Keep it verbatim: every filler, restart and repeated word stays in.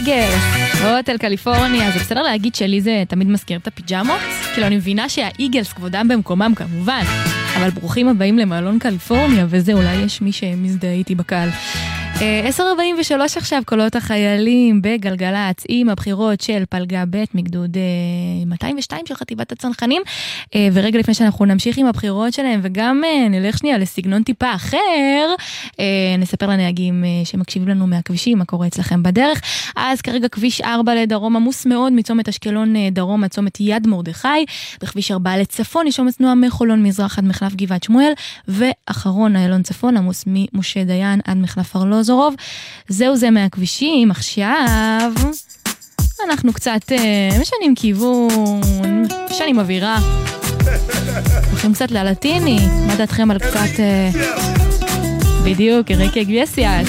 איגלס, הוטל קליפורניה. זה בסדר להגיד שלי זה תמיד מזכיר את הפיג'מות? כאילו אני מבינה שהאיגלס כבודם במקומם כמובן, אבל ברוכים הבאים למעלון קליפורניה, וזה אולי יש מי שמזדהה איתי בקהל. עשר ארבעים ושלוש עכשיו, קולות החיילים בגלגלץ עם הבחירות של פלגה ב' מגדוד מאתיים ושתיים של חטיבת הצנחנים, ורגע לפני שאנחנו נמשיך עם הבחירות שלהם וגם נלך שנייה לסגנון טיפה אחר, נספר לנהגים שמקשיבים לנו מהכבישים מה קורה אצלכם בדרך. אז כרגע כביש ארבע לדרום עמוס מאוד מצומת אשקלון דרום עד צומת יד מרדכי, בכביש ארבע לצפון יש עומס תנועה מחולון מזרח עד מחלף גבעת שמואל, ואחרון איילון צפון עמוס ממשה דיין עד מחלף ארלוז רוב. זהו זה מהכבישים. עכשיו אנחנו קצת משנים כיוון, משנים אווירה, הולכים קצת ללטיני. מה דעתכם על קצת בדיוק אריקה איגלסיאס?